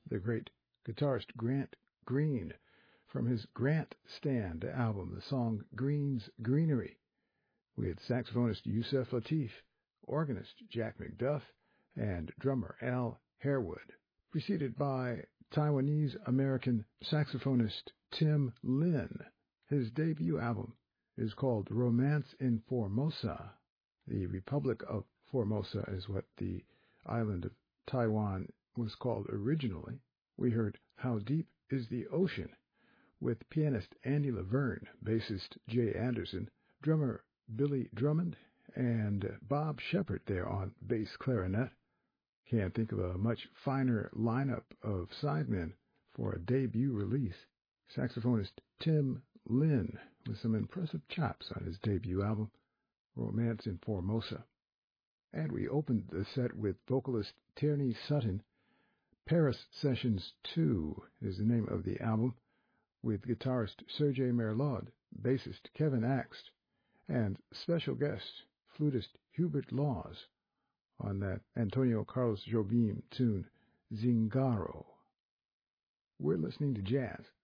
the great guitarist Grant Green from his Grant Stand album, the song Green's Greenery, with saxophonist Yusef Lateef, organist Jack McDuff, and drummer Al Harewood, preceded by Taiwanese-American saxophonist Tim Lin. His debut album is called Romance in Formosa. The Republic of Formosa is what the island of Taiwan was called originally. We heard How Deep is the Ocean with pianist Andy Laverne, bassist Jay Anderson, drummer Billy Drummond, and Bob Shepard there on bass clarinet. Can't think of a much finer lineup of sidemen for a debut release. Saxophonist Tim Lin with some impressive chops on his debut album, Romance in Formosa. And we opened the set with vocalist Tierney Sutton. Paris Sessions 2 is the name of the album, with guitarist Sergei Merlot, bassist Kevin Axt, and special guest flutist Hubert Laws on that Antonio Carlos Jobim tune, Zingaro. We're listening to jazz